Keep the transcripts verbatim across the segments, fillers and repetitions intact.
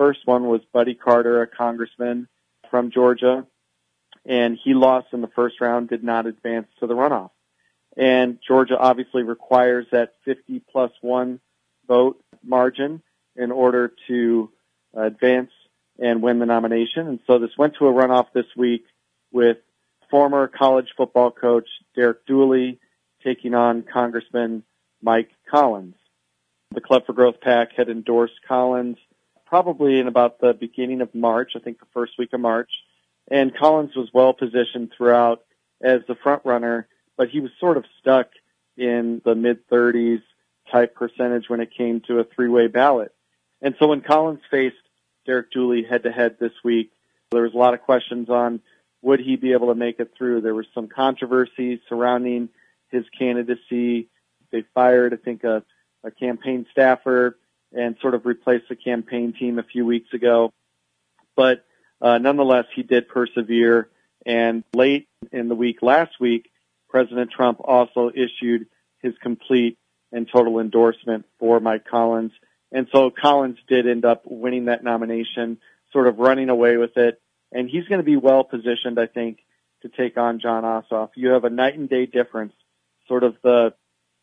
first one was Buddy Carter, a congressman from Georgia, and he lost in the first round, did not advance to the runoff. And Georgia obviously requires that fifty plus one vote margin in order to advance and win the nomination. And so this went to a runoff this week with former college football coach Derek Dooley taking on Congressman Mike Collins. The Club for Growth PAC had endorsed Collins probably in about the beginning of March, I think the first week of March. And Collins was well positioned throughout as the front runner, but he was sort of stuck in the mid-thirties type percentage when it came to a three-way ballot. And so when Collins faced Derek Dooley head-to-head this week, there was a lot of questions on would he be able to make it through. There was some controversy surrounding his candidacy. They fired, I think, a, a campaign staffer and sort of replaced the campaign team a few weeks ago. But uh, nonetheless, he did persevere. And late in the week, last week, President Trump also issued his complete and total endorsement for Mike Collins. And so Collins did end up winning that nomination, sort of running away with it. And he's going to be well positioned, I think, to take on Jon Ossoff. You have a night and day difference, sort of the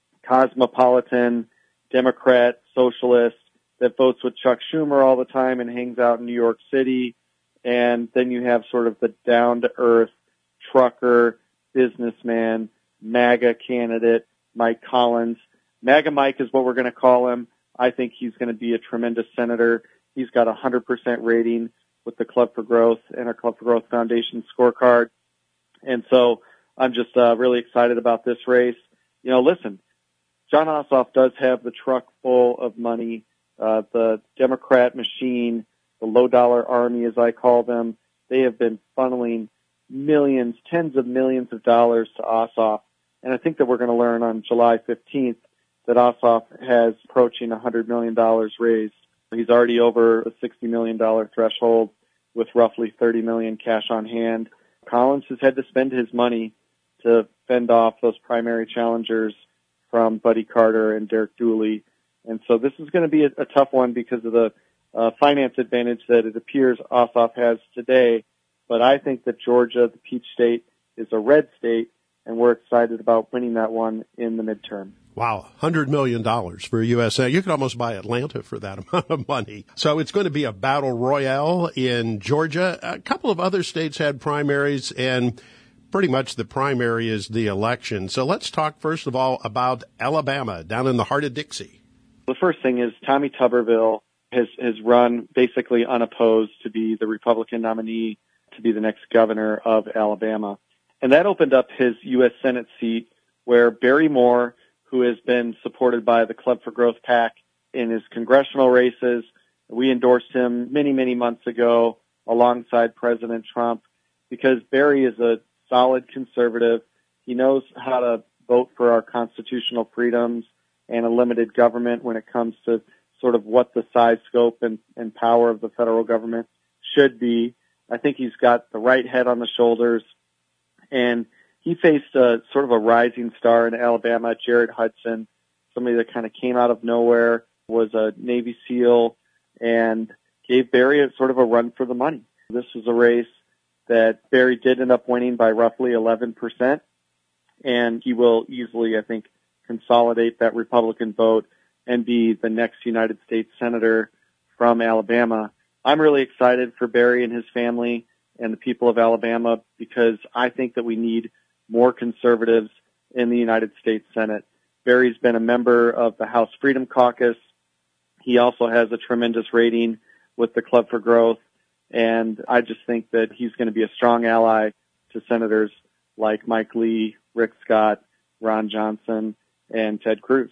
cosmopolitan Democrat socialist that votes with Chuck Schumer all the time and hangs out in New York City. And then you have sort of the down-to-earth trucker, businessman, MAGA candidate, Mike Collins. MAGA Mike is what we're going to call him. I think he's going to be a tremendous senator. He's got a one hundred percent rating with the Club for Growth and our Club for Growth Foundation scorecard. And so I'm just uh, really excited about this race. You know, listen, Jon Ossoff does have the truck full of money. Uh, the Democrat machine, the low-dollar army, as I call them, they have been funneling millions, tens of millions of dollars to Ossoff. And I think that we're going to learn on July fifteenth that Ossoff has approaching one hundred million dollars raised. He's already over a sixty million dollars threshold with roughly thirty million dollars cash on hand. Collins has had to spend his money to fend off those primary challengers from Buddy Carter and Derek Dooley. And so this is going to be a, a tough one because of the uh, finance advantage that it appears Ossoff has today. But I think that Georgia, the Peach State, is a red state, and we're excited about winning that one in the midterm. Wow, one hundred million dollars for U S A. You could almost buy Atlanta for that amount of money. So it's going to be a battle royale in Georgia. A couple of other states had primaries, and pretty much the primary is the election. So let's talk, first of all, about Alabama, down in the heart of Dixie. The first thing is Tommy Tuberville has, has run basically unopposed to be the Republican nominee to be the next governor of Alabama. And that opened up his U S Senate seat where Barry Moore, who has been supported by the Club for Growth PAC in his congressional races, we endorsed him many, many months ago alongside President Trump because Barry is a solid conservative. He knows how to vote for our constitutional freedoms and a limited government when it comes to sort of what the size, scope, and, and power of the federal government should be. I think he's got the right head on the shoulders. And he faced a, sort of a rising star in Alabama, Jared Hudson, somebody that kind of came out of nowhere, was a Navy SEAL, and gave Barry a, sort of a run for the money. This was a race that Barry did end up winning by roughly eleven percent, and he will easily, I think, consolidate that Republican vote and be the next United States Senator from Alabama. I'm really excited for Barry and his family and the people of Alabama because I think that we need more conservatives in the United States Senate. Barry's been a member of the House Freedom Caucus. He also has a tremendous rating with the Club for Growth, and I just think that he's going to be a strong ally to senators like Mike Lee, Rick Scott, Ron Johnson, and Ted Cruz.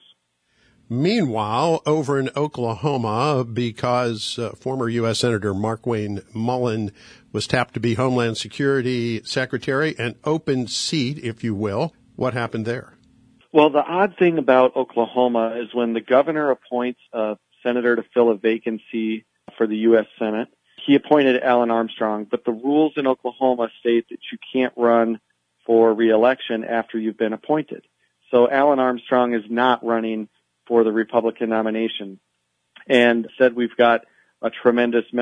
Meanwhile, over in Oklahoma, because uh, former U S Senator Markwayne Mullin was tapped to be Homeland Security Secretary, an open seat, if you will. What happened there? Well, the odd thing about Oklahoma is when the governor appoints a senator to fill a vacancy for the U S Senate, he appointed Alan Armstrong, but the rules in Oklahoma state that you can't run for re-election after you've been appointed. So Alan Armstrong is not running for the Republican nomination. And said we've got a tremendous